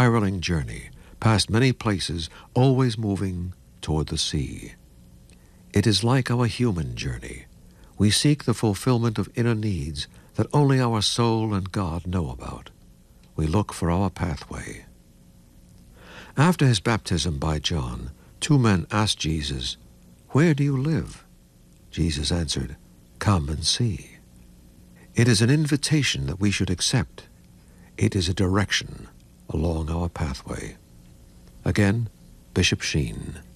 spiraling journey, past many places, always moving toward the sea. It is like our human journey. We seek the fulfillment of inner needs that only our soul and God know about. We look for our pathway. After his baptism by John, 2 men asked Jesus, "Where do you live?" Jesus answered, "Come and see." It is an invitation that we should accept. It is a direction along our pathway. Again, Bishop Sheen.